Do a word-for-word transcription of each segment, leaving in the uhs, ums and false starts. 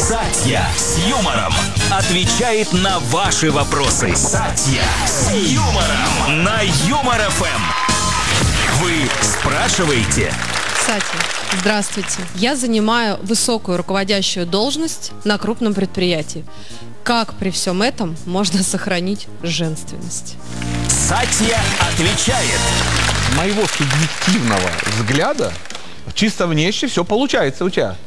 Сатья с юмором отвечает на ваши вопросы. Сатья с юмором на Юмор эф эм. Вы спрашиваете? Сатья, здравствуйте. Я занимаю высокую руководящую должность на крупном предприятии. Как при всем этом можно сохранить женственность? Сатья отвечает. С моего субъективного взгляда, чисто внешне все получается у тебя.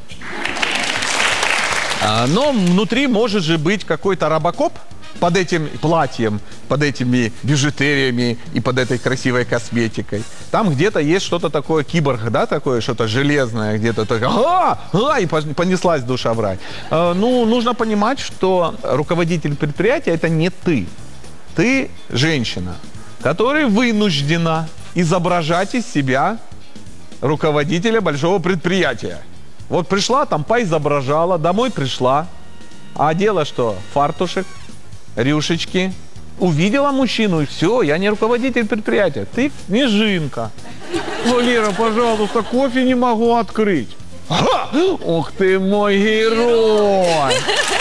А, но внутри может же быть какой-то робокоп под этим платьем, под этими бижутериями и под этой красивой косметикой. Там где-то есть что-то такое, киборг, да, такое, что-то железное, где-то такое, а, а, и понеслась душа в рай. А, ну, нужно понимать, что руководитель предприятия – это не ты. Ты женщина, которая вынуждена изображать из себя руководителя большого предприятия. Вот пришла, там поизображала, домой пришла, а одела что? Фартушек, рюшечки. Увидела мужчину, и все, я не руководитель предприятия, ты снежинка. Валера, пожалуйста, кофе не могу открыть. Ага! Ух ты мой герой!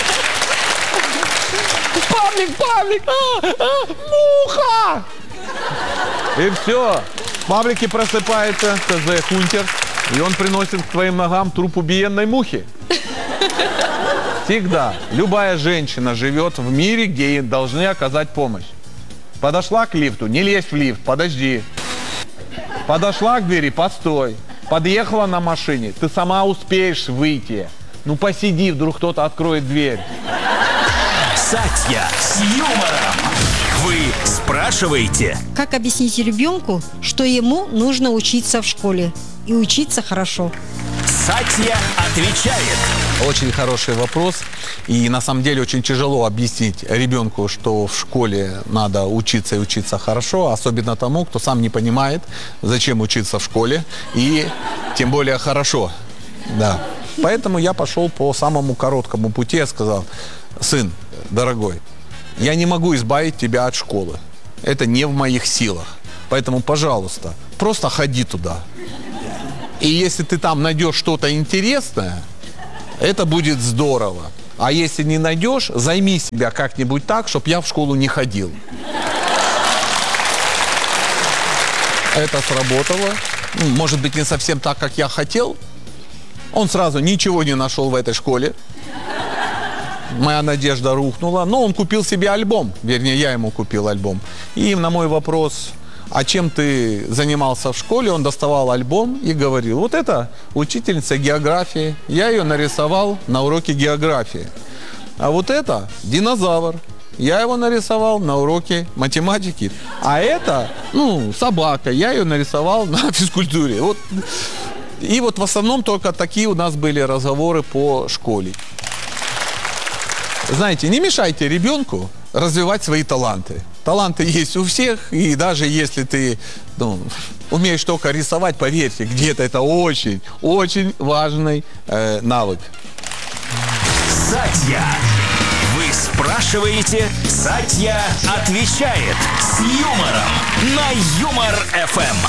Павлик, Павлик! А, а, муха! И все. Павлики просыпается, ТЗ Хунтер, и он приносит к твоим ногам труп убиенной мухи. Всегда. Любая женщина живет в мире, где ей должны оказать помощь. Подошла к лифту, не лезь в лифт, подожди. Подошла к двери, постой. Подъехала на машине, ты сама успеешь выйти. Ну посиди, вдруг кто-то откроет дверь. Сатья с юмором. Вы спрашиваете? Как объяснить ребенку, что ему нужно учиться в школе и учиться хорошо? Сатья отвечает. Очень хороший вопрос. И на самом деле очень тяжело объяснить ребенку, что в школе надо учиться и учиться хорошо, особенно тому, кто сам не понимает, зачем учиться в школе, и тем более хорошо. Да. Поэтому я пошел по самому короткому пути, я сказал: сын, дорогой, я не могу избавить тебя от школы. Это не в моих силах. Поэтому, пожалуйста, просто ходи туда. И если ты там найдешь что-то интересное, это будет здорово. А если не найдешь, займи себя как-нибудь так, чтобы я в школу не ходил. Это сработало. Может быть, не совсем так, как я хотел. Он сразу ничего не нашел в этой школе. Моя надежда рухнула. Но он купил себе альбом. Вернее, я ему купил альбом. И на мой вопрос: а чем ты занимался в школе, он доставал альбом и говорил: вот это учительница географии, я ее нарисовал на уроке географии. А вот это динозавр, я его нарисовал на уроке математики. А это, ну, собака, я ее нарисовал на физкультуре. Вот. И вот в основном только такие у нас были разговоры по школе. Знаете, не мешайте ребенку развивать свои таланты. Таланты есть у всех, и даже если ты, ну, умеешь только рисовать, поверьте, где-то это очень, очень важный э, навык. Сатья. Вы спрашиваете, Сатья отвечает с юмором на Юмор эф эм.